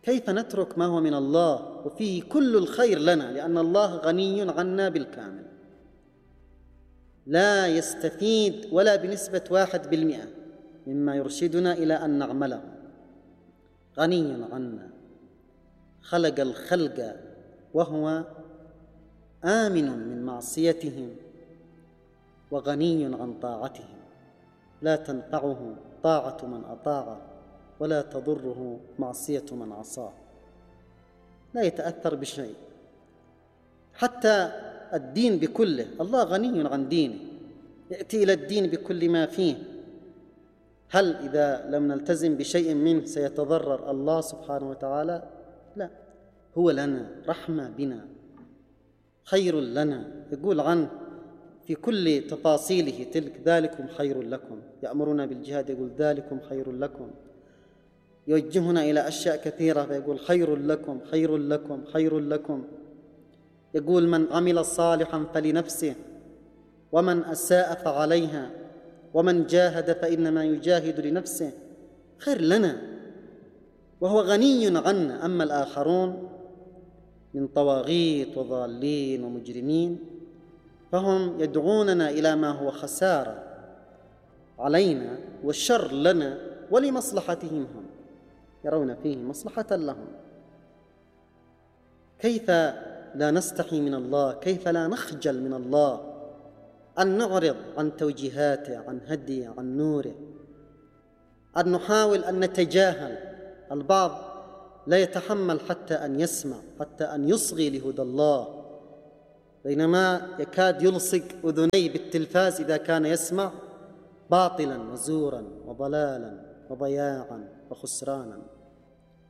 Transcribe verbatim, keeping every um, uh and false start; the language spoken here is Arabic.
كيف نترك ما هو من الله وفيه كل الخير لنا؟ لأن الله غني عنا بالكامل، لا يستفيد ولا بنسبة واحد بالمئة مما يرشدنا إلى أن نعمله. غني عنا، خلق الخلق وهو آمن من معصيتهم وغني عن طاعتهم، لا تنفعه طاعة من أطاعه ولا تضره معصية من عصاه، لا يتأثر بشيء. حتى الدين بكله، الله غني عن دينه، يأتي إلى الدين بكل ما فيه. هل إذا لم نلتزم بشيء منه سيتضرر الله سبحانه وتعالى؟ لا، هو لنا رحمة بنا، خير لنا، يقول عنه في كل تفاصيله تلك: ذلكم خير لكم. يأمرنا بالجهاد يقول: ذلكم خير لكم. يوجهنا إلى أشياء كثيرة فيقول: خير لكم خير لكم خير لكم. يقول: من عمل صالحا فلنفسه ومن أساء فعليها ومن جاهد فإنما يجاهد لنفسه. خير لنا وهو غني عنا. أما الآخرون من طواغيت وضالين ومجرمين فهم يدعوننا إلى ما هو خسارة علينا والشر لنا ولمصلحتهم هم، يرون فيه مصلحة لهم. كيف لا نستحي من الله؟ كيف لا نخجل من الله أن نعرض عن توجيهاته، عن هديه، عن نوره، أن نحاول أن نتجاهل؟ البعض لا يتحمل حتى أن يسمع، حتى أن يصغي لهدى الله، بينما يكاد يلصق أذنيه بالتلفاز إذا كان يسمع باطلا وزورا وضلالا وضياعا وخسرانا.